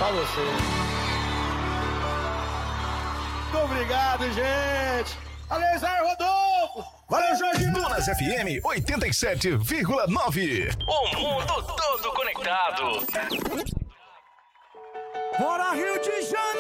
Só você. Muito obrigado, gente. Valeu, Zé Rodolfo. Valeu, Jorge. Dunas FM 87,9. O mundo todo conectado. Bora, Rio de Janeiro!